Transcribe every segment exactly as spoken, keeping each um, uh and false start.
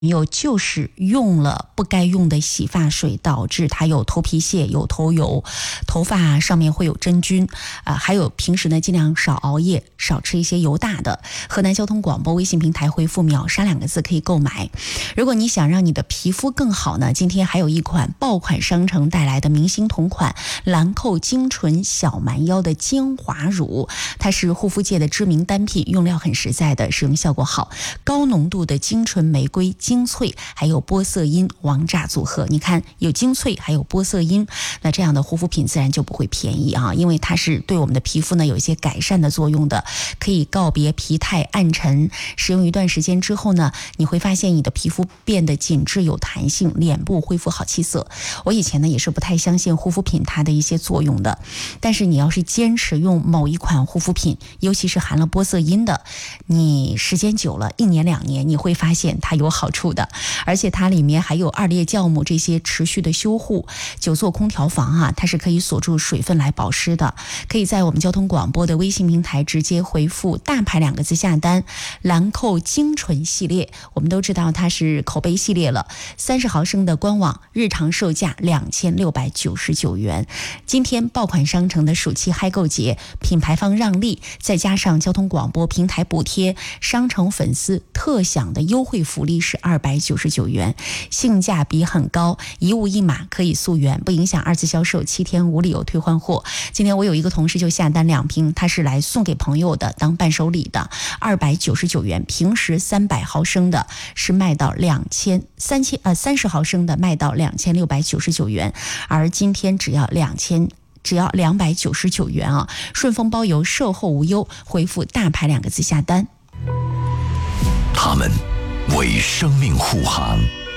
有就是用了不该用的洗发水，导致它有头皮屑、有头油，头发上面会有真菌啊、呃。还有平时呢，尽量少熬夜，少吃一些油大的。河南交通广播微信平台回复秒杀两个字可以购买。如果你想让你的皮肤更好呢，今天还有一款爆款商城带来的明星同款兰蔻精纯小蛮腰的精华乳，它是护肤界的知名单品，用料很实在的，使用效果好，高浓度的精纯玫瑰精粹还有玻色因王炸组合，你看有精粹还有玻色因，那这样的护肤品自然就不会便宜啊，因为它是对我们的皮肤呢有一些改善的作用的，可以告别疲态暗沉，使用一段时间之后呢，你会发现你的皮肤变得紧致有弹性，脸部恢复好气色。我以前呢也是不太相信护肤品它的一些作用的，但是你要是坚持用某一款护肤品，尤其是含了玻色因的，你时间久了，一年两年，你会发现它有好处的，而且它里面还有二裂酵母这些持续的修护。久坐空调房啊，它是可以锁住水分来保湿的。可以在我们交通广播的微信平台直接回复大牌两个字下单，兰蔻精纯系列，我们都知道它是口碑系列了，三十毫升的官网日常售价两千六百九十九元。今天爆款商城的暑期嗨购节，品牌方让利，再加上交通广播平台补贴，商城粉丝特享的优惠福利是二百九十九元，性价比很高，一物一码可以溯源，不影响二次销售，七天无理由退换货。今天我有一个同事就下单两瓶，他是来送给朋友的，当伴手礼的，二百九十九元。平时三百毫升的是卖到两千三千呃三十毫升的卖到两千六百九十九元，而今天只要两千。只要两百九十九元啊！顺丰包邮，售后无忧。回复大牌两个字下单。 他们为生命护航，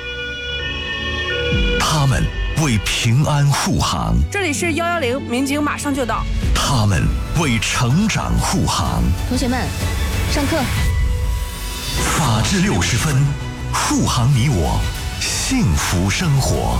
他们为平安护航。 这里是幺幺零，民警马上就到。 他们为成长护航。 同学们，上课。 法治六十分，护航你我，幸福生活。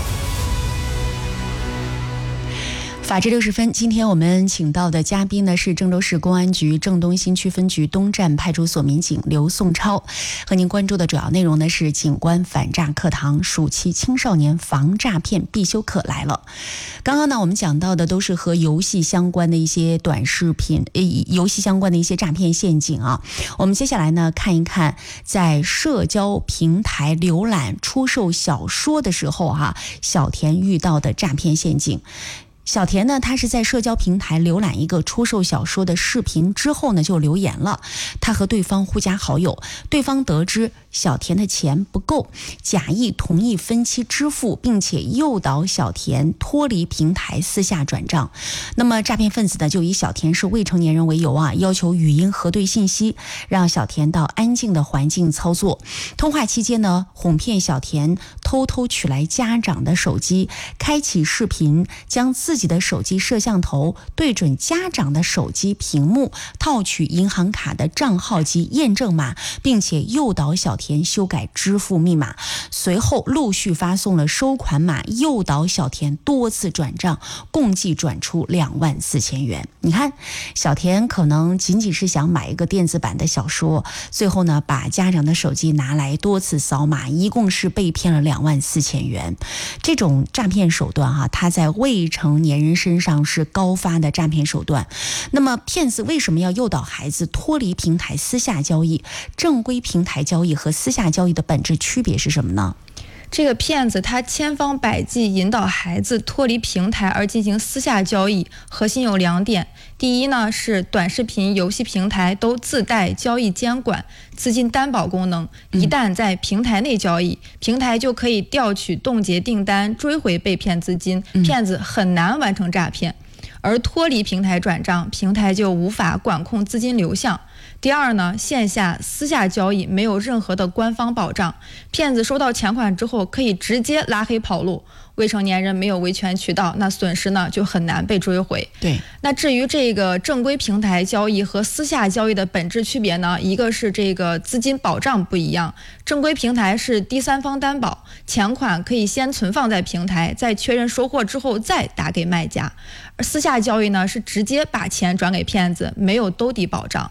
法治六十分，今天我们请到的嘉宾呢是郑州市公安局郑东新区分局东站派出所民警刘颂超，和您关注的主要内容呢是警官反诈课堂暑期青少年防诈骗必修课来了。刚刚呢我们讲到的都是和游戏相关的一些短视频，呃，游戏相关的一些诈骗陷阱啊。我们接下来呢看一看，在社交平台浏览出售小说的时候哈、啊，小田遇到的诈骗陷阱。小田呢，他是在社交平台浏览一个出售小说的视频之后呢，就留言了。他和对方互加好友，对方得知小田的钱不够，假意同意分期支付，并且诱导小田脱离平台私下转账。那么诈骗分子呢，就以小田是未成年人为由啊，要求语音核对信息，让小田到安静的环境操作。通话期间呢，哄骗小田偷偷取来家长的手机，开启视频，将自己的手机摄像头对准家长的手机屏幕，套取银行卡的账号及验证码，并且诱导小田修改支付密码，随后陆续发送了收款码，诱导小田多次转账，共计转出两万四千元。你看，小田可能仅仅是想买一个电子版的小说，最后呢把家长的手机拿来多次扫码，一共是被骗了两万四千元。这种诈骗手段哈、啊，它在未成年人身上是高发的诈骗手段。那么骗子为什么要诱导孩子脱离平台私下交易？正规平台交易和私下交易的本质区别是什么呢？ 这个骗子他千方百计引导孩子脱离平台而进行私下交易，核心有两点。第一呢，是短视频游戏平台都自带交易监管、资金担保功能，一旦在平台内交易，嗯、平台就可以调取冻结订单，追回被骗资金，骗子很难完成诈骗。而脱离平台转账，平台就无法管控资金流向。第二呢，线下私下交易没有任何的官方保障，骗子收到钱款之后可以直接拉黑跑路，未成年人没有维权渠道，那损失呢就很难被追回。 对， 那至于这个正规平台交易和私下交易的本质区别呢，一个是这个资金保障不一样，正规平台是第三方担保，钱款可以先存放在平台，在确认收货之后再打给卖家，而私下交易呢是直接把钱转给骗子，没有兜底保障。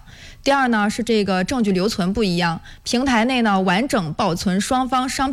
第二呢是这个证据留存不一样，平台内呢完整保存双方商